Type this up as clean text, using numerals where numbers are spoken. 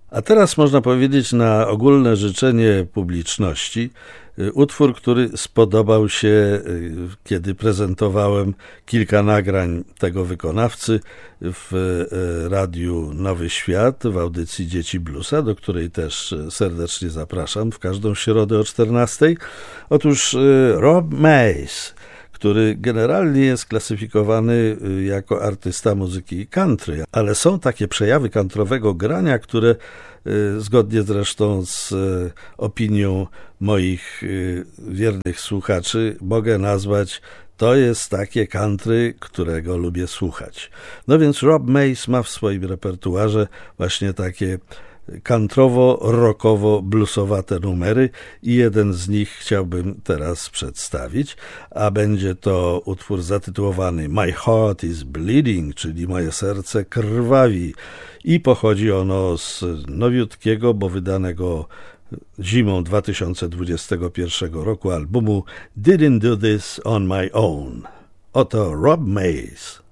A teraz można powiedzieć na ogólne życzenie publiczności utwór, który spodobał się, kiedy prezentowałem kilka nagrań tego wykonawcy w radiu Nowy Świat, w audycji Dzieci Bluesa, do której też serdecznie zapraszam w każdą środę o 14:00. Otóż Rob Mays, który generalnie jest klasyfikowany jako artysta muzyki country, ale są takie przejawy country'owego grania, które zgodnie zresztą z opinią moich wiernych słuchaczy mogę nazwać, to jest takie country, którego lubię słuchać. No więc Rob Mays ma w swoim repertuarze właśnie takie countrywo-rockowo-bluesowate numery i jeden z nich chciałbym teraz przedstawić, a będzie to utwór zatytułowany My Heart is Bleeding, czyli Moje serce krwawi, i pochodzi ono z nowiutkiego, bo wydanego zimą 2021 roku albumu Didn't Do This On My Own. Oto Rob Mays.